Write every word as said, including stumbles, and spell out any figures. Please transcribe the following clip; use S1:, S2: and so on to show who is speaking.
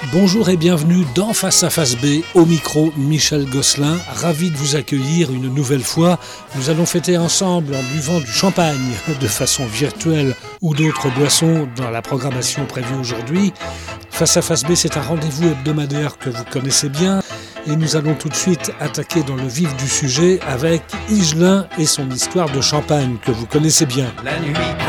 S1: Bonjour et bienvenue dans Face à Face B, au micro Michel Gosselin, ravi de vous accueillir une nouvelle fois. Nous allons fêter ensemble en buvant du champagne de façon virtuelle ou d'autres boissons dans la programmation prévue aujourd'hui. Face à Face B, c'est un rendez-vous hebdomadaire que vous connaissez bien et nous allons tout de suite attaquer dans le vif du sujet avec Higelin et son histoire de champagne que vous connaissez bien.
S2: La nuit